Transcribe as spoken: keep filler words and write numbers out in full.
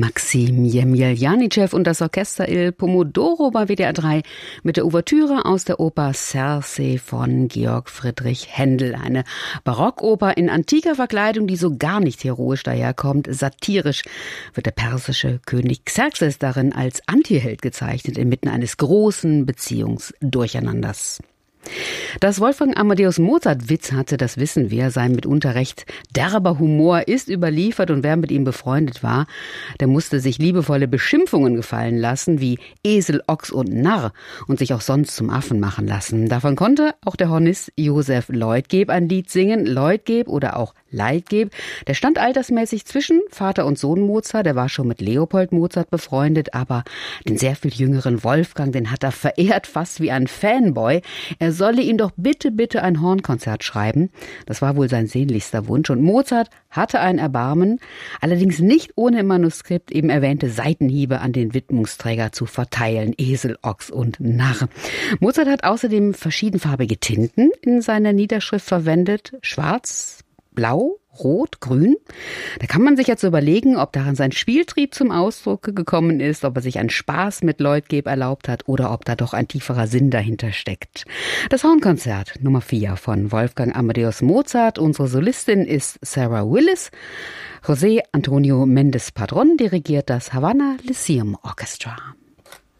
Maxim Jemjeljanitschew und das Orchester Il Pomodoro bei W D R drei mit der Ouvertüre aus der Oper Circe von Georg Friedrich Händel. Eine Barockoper in antiker Verkleidung, die so gar nicht heroisch daherkommt. Satirisch wird der persische König Xerxes darin als Antiheld gezeichnet, inmitten eines großen Beziehungsdurcheinanders. Dass Wolfgang Amadeus Mozart Witz hatte, das wissen wir. Sein mitunter recht derber Humor ist überliefert und wer mit ihm befreundet war, der musste sich liebevolle Beschimpfungen gefallen lassen, wie Esel, Ochs und Narr und sich auch sonst zum Affen machen lassen. Davon konnte auch der Hornist Joseph Leutgeb ein Lied singen. Leutgeb oder auch Leitgeb, der stand altersmäßig zwischen Vater und Sohn Mozart. Der war schon mit Leopold Mozart befreundet, aber den sehr viel jüngeren Wolfgang, den hat er verehrt, fast wie ein Fanboy. Er solle ihm doch bitte, bitte ein Hornkonzert schreiben. Das war wohl sein sehnlichster Wunsch. Und Mozart hatte ein Erbarmen, allerdings nicht ohne im Manuskript eben erwähnte Seitenhiebe an den Widmungsträger zu verteilen. Esel, Ochs und Narr. Mozart hat außerdem verschiedenfarbige Tinten in seiner Niederschrift verwendet. Schwarz, Blau, Rot, Grün. Da kann man sich jetzt überlegen, ob daran sein Spieltrieb zum Ausdruck gekommen ist, ob er sich einen Spaß mit Leutgeb erlaubt hat oder ob da doch ein tieferer Sinn dahinter steckt. Das Hornkonzert Nummer vier von Wolfgang Amadeus Mozart. Unsere Solistin ist Sarah Willis. José Antonio Méndez Padrón dirigiert das Havana Lyceum Orchestra.